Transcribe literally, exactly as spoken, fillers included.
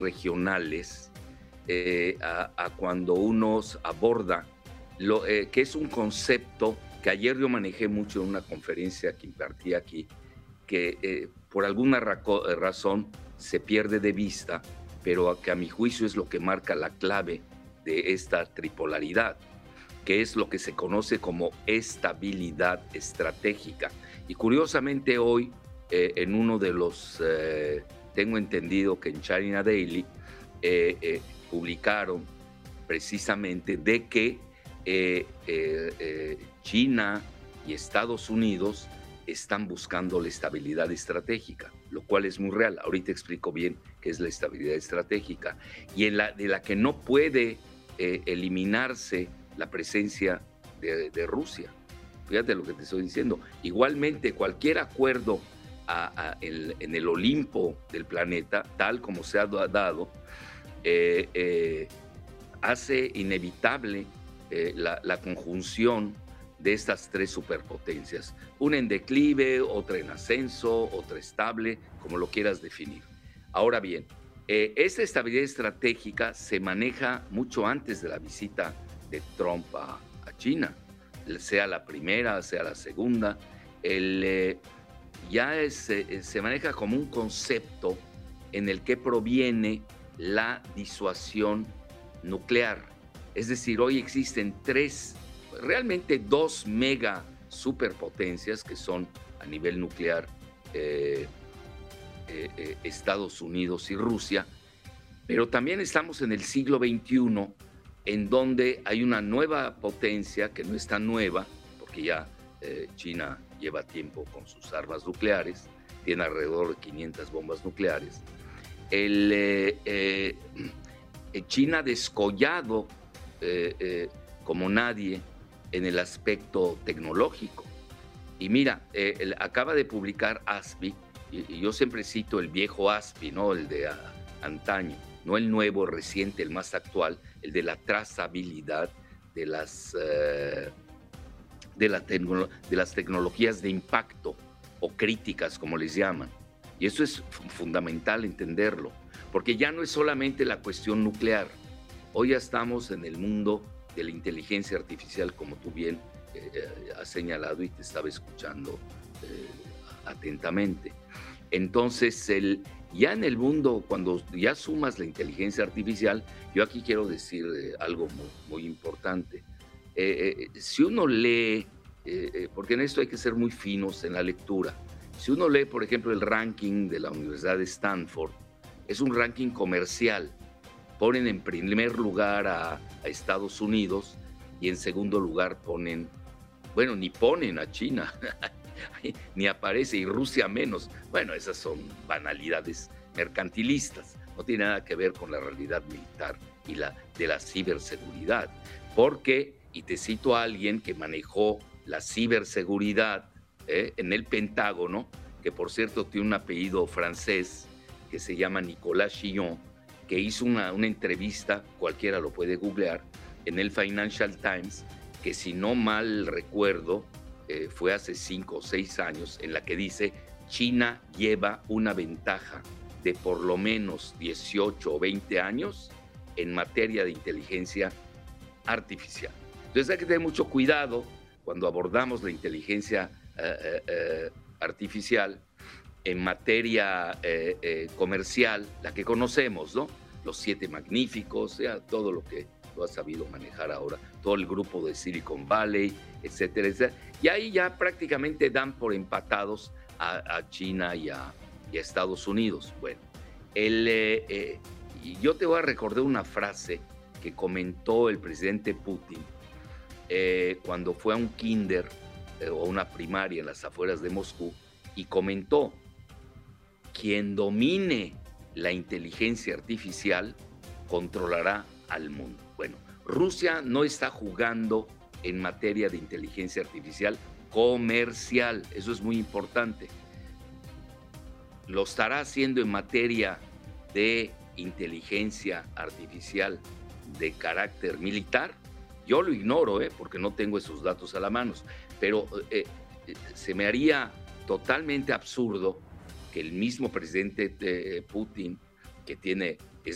regionales eh, a, a cuando uno aborda lo eh, que es un concepto que ayer yo manejé mucho en una conferencia que impartí aquí, que eh, por alguna raco, eh, razón se pierde de vista, pero a, que a mi juicio es lo que marca la clave de esta tripolaridad, que es lo que se conoce como estabilidad estratégica. Y curiosamente hoy, eh, en uno de los, eh, tengo entendido que en China Daily, eh, eh, publicaron precisamente de que eh, eh, eh, China y Estados Unidos están buscando la estabilidad estratégica, lo cual es muy real. Ahorita explico bien qué es la estabilidad estratégica y en la, de la que no puede eh, eliminarse la presencia de, de Rusia. Fíjate lo que te estoy diciendo. Igualmente, cualquier acuerdo a, a, en, en el Olimpo del planeta, tal como se ha dado, eh, eh, hace inevitable eh, la, la conjunción de estas tres superpotencias. Una en declive, otra en ascenso, otra estable, como lo quieras definir. Ahora bien, eh, esta estabilidad estratégica se maneja mucho antes de la visita de Trump a, a China, sea la primera, sea la segunda. El, eh, ya es, eh, se maneja como un concepto en el que proviene la disuasión nuclear. Es decir, hoy existen tres, realmente dos mega superpotencias que son a nivel nuclear eh, eh, eh, Estados Unidos y Rusia, pero también estamos en el siglo veintiuno, en donde hay una nueva potencia que no es tan nueva, porque ya eh, China lleva tiempo con sus armas nucleares, tiene alrededor de quinientas bombas nucleares. El, eh, eh, China ha descollado eh, eh, como nadie en el aspecto tecnológico. Y mira, eh, el, acaba de publicar A S P I, y, y yo siempre cito el viejo A S P I, ¿no? El de a, antaño, no el nuevo, reciente, el más actual, el de la trazabilidad de las, eh, de, la tecno, de las tecnologías de impacto o críticas, como les llaman. Y eso es fundamental entenderlo, porque ya no es solamente la cuestión nuclear. Hoy ya estamos en el mundo de la inteligencia artificial, como tú bien eh, has señalado y te estaba escuchando eh, atentamente. Entonces, el, ya en el mundo, cuando ya sumas la inteligencia artificial, yo aquí quiero decir eh, algo muy, muy importante. Eh, eh, si uno lee, eh, eh, porque en esto hay que ser muy finos en la lectura, si uno lee, por ejemplo, el ranking de la Universidad de Stanford, es un ranking comercial. Ponen en primer lugar a, a Estados Unidos y en segundo lugar ponen, bueno, ni ponen a China, ni aparece, y Rusia menos. Bueno, esas son banalidades mercantilistas, no tiene nada que ver con la realidad militar y la de la ciberseguridad. Porque, y te cito a alguien que manejó la ciberseguridad eh, en el Pentágono, que por cierto tiene un apellido francés que se llama Nicolas Chillon, que hizo una, una entrevista, cualquiera lo puede googlear, en el Financial Times, que si no mal recuerdo, eh, fue hace cinco o seis años, en la que dice, China lleva una ventaja de por lo menos dieciocho o veinte años en materia de inteligencia artificial. Entonces hay que tener mucho cuidado cuando abordamos la inteligencia eh, eh, artificial en materia eh, eh, comercial, la que conocemos, ¿no? Los siete magníficos, ya, todo lo que tú has sabido manejar ahora, todo el grupo de Silicon Valley, etcétera, etcétera. Y ahí ya prácticamente dan por empatados a, a China y a, y a Estados Unidos. Bueno, el, eh, eh, yo te voy a recordar una frase que comentó el presidente Putin eh, cuando fue a un kinder eh, o una primaria en las afueras de Moscú y comentó, quien domine la inteligencia artificial controlará al mundo. Bueno, Rusia no está jugando en materia de inteligencia artificial comercial, eso es muy importante. Lo estará haciendo en materia de inteligencia artificial de carácter militar. Yo lo ignoro, ¿eh? porque no tengo esos datos a la mano, pero eh, se me haría totalmente absurdo que el mismo presidente eh, Putin, que tiene